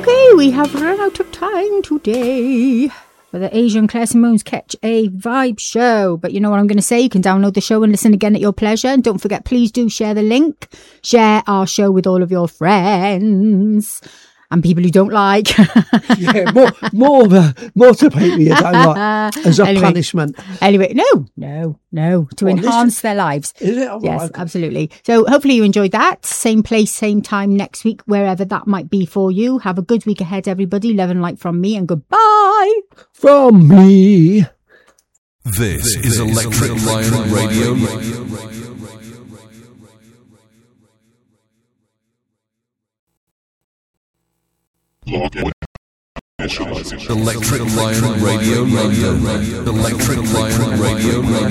Okay, we have run out of time today for the Asian Claire Simone's Catch a Vibe show. But you know what I'm going to say? You can download the show and listen again at your pleasure. And don't forget, please do share the link. Share our show with all of your friends. And people who don't like. Yeah, more to people you don't like as a punishment. Anyway, no. To enhance their lives. Is it? Yes, absolutely. So hopefully you enjoyed that. Same place, same time next week, wherever that might be for you. Have a good week ahead, everybody. Love and light from me, and goodbye. From me. This is Electric Lion Radio. Electric Lion Radio. Electric Lion Radio.